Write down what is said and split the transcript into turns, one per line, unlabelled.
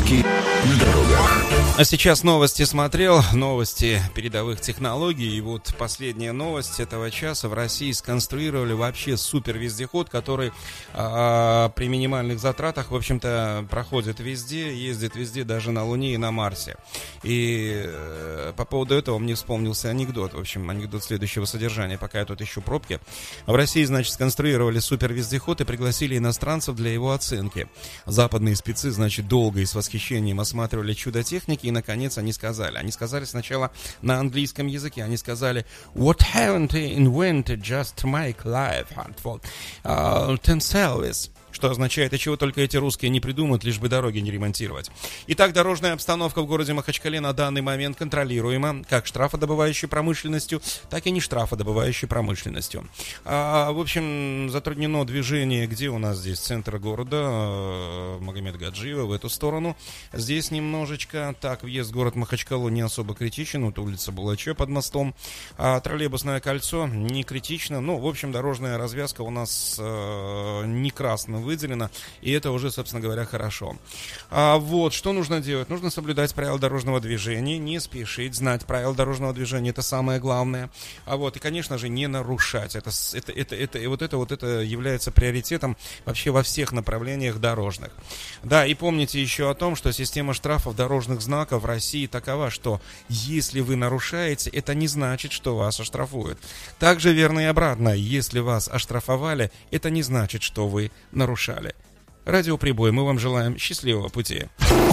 Пробки на дорогах.
А сейчас новости смотрел, новости передовых технологий. И вот последняя новость этого часа. В России сконструировали вообще супер вездеход, который при минимальных затратах, в общем-то, проходит везде, ездит везде, даже на Луне и на Марсе. И по поводу этого мне вспомнился анекдот. В общем, анекдот следующего содержания, пока я тут ищу пробки. В России, значит, сконструировали супер вездеход и пригласили иностранцев для его оценки. Западные спецы, значит, долго и с восхищением осматривали чудо техники, и, наконец, они сказали сначала на английском языке, они сказали: "What haven't they invented just to make life hard themselves?" Что означает, и чего только эти русские не придумают, лишь бы дороги не ремонтировать. Итак, дорожная обстановка в городе Махачкале на данный момент контролируема как штрафодобывающей промышленностью, так и не штрафодобывающей промышленностью. В общем, затруднено движение, где у нас здесь центр города, Магомед Гаджиева, в эту сторону. Здесь немножечко, так, въезд в город Махачкалу не особо критичен, вот улица Булаче под мостом. Троллейбусное кольцо не критично, ну, в общем, дорожная развязка у нас не красная выделено, и это уже, собственно говоря, хорошо. Вот, что нужно делать? Нужно соблюдать правила дорожного движения, не спешить, знать правила дорожного движения, это самое главное. И, конечно же, не нарушать. Это является приоритетом вообще во всех направлениях дорожных. Да, и помните еще о том, что система штрафов дорожных знаков в России такова, что если вы нарушаете, это не значит, что вас оштрафуют. Также верно и обратно. Если вас оштрафовали, это не значит, что вы нарушали. Радиоприбой, мы вам желаем счастливого пути.